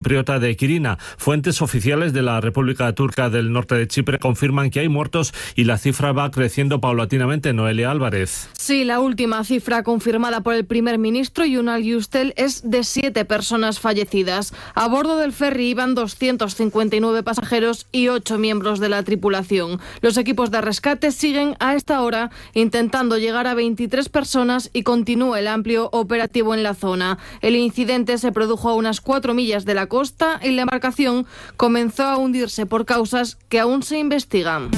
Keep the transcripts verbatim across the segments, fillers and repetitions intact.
chipriota de Quirina. Fuentes oficiales de la República Turca del Norte de Chipre confirman que hay muertos y la cifra va creciendo paulatinamente. Noelia Álvarez. Sí, la última cifra confirmada por el primer ministro Yunal Yustel es de siete personas fallecidas. A bordo del ferry iban doscientos cincuenta y nueve pasajeros y ocho miembros de la tripulación. Los equipos de rescate siguen a esta hora intentando llegar a veintitrés personas y continúa el amplio operativo en la zona. El incidente se produjo a unas cuatro millas de la costa y la embarcación comenzó a hundirse por causas que aún se investigan.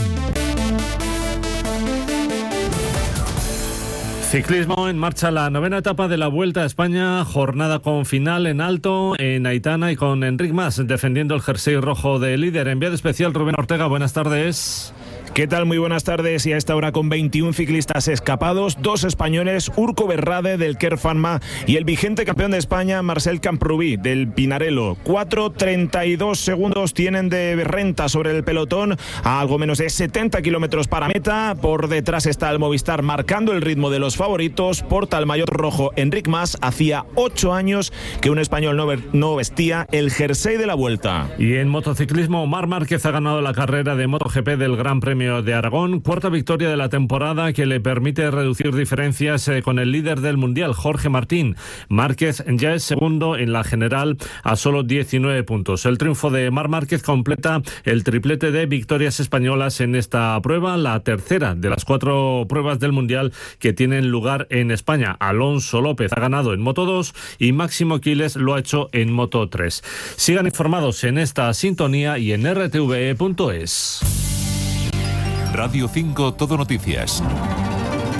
Ciclismo, en marcha la novena etapa de la Vuelta a España, jornada con final en alto en Aitana y con Enric Mas defendiendo el jersey rojo de líder. Enviado especial Rubén Ortega, buenas tardes. ¿Qué tal? Muy buenas tardes. Y a esta hora con veintiún ciclistas escapados, dos españoles, Urco Berrade del Kerfanma y el vigente campeón de España, Marcel Camprubí del Pinarello. cuatro treinta y dos segundos tienen de renta sobre el pelotón, a algo menos de setenta kilómetros para meta. Por detrás está el Movistar marcando el ritmo de los favoritos. Porta el maillot rojo Enric Mas. Hacía ocho años que un español no, ver, no vestía el jersey de la Vuelta. Y en motociclismo, Marc Márquez ha ganado la carrera de MotoGP del Gran Premio de Aragón, cuarta victoria de la temporada que le permite reducir diferencias eh, con el líder del Mundial, Jorge Martín. Márquez ya es segundo en la general a solo diecinueve puntos. El triunfo de Marc Márquez completa el triplete de victorias españolas en esta prueba, la tercera de las cuatro pruebas del Mundial que tienen lugar en España. Alonso López ha ganado en Moto dos y Máximo Quiles lo ha hecho en Moto tres. Sigan informados en esta sintonía y en r t v e punto es. Radio cinco Todo Noticias.